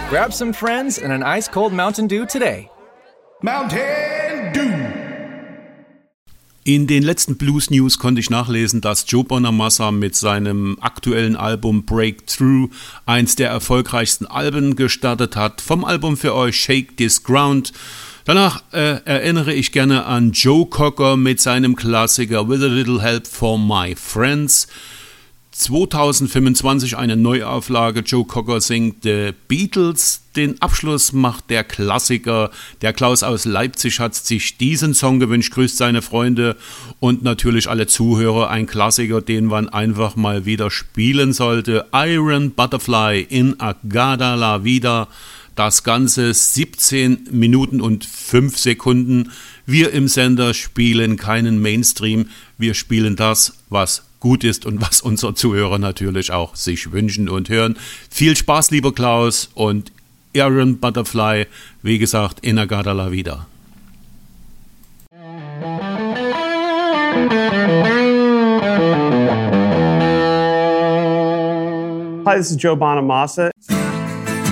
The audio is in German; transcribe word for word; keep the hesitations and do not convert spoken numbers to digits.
Grab some friends and an ice-cold Mountain Dew today. Mountain Dew. In den letzten Blues News konnte ich nachlesen, dass Joe Bonamassa mit seinem aktuellen Album Breakthrough eins der erfolgreichsten Alben gestartet hat. Vom Album für euch Shake This Ground. Danach äh, erinnere ich gerne an Joe Cocker mit seinem Klassiker With a Little Help from My Friends. zwanzig fünfundzwanzig eine Neuauflage. Joe Cocker singt The Beatles. Den Abschluss macht der Klassiker. Der Klaus aus Leipzig hat sich diesen Song gewünscht. Grüßt seine Freunde und natürlich alle Zuhörer. Ein Klassiker, den man einfach mal wieder spielen sollte. Iron Butterfly in Agada la Vida. Das Ganze siebzehn Minuten und fünf Sekunden. Wir im Sender spielen keinen Mainstream. Wir spielen das, was gut ist und was unsere Zuhörer natürlich auch sich wünschen und hören. Viel Spaß, lieber Klaus, und Iron Butterfly, wie gesagt, in Agada la Vida. Hi, this is Joe Bonamassa.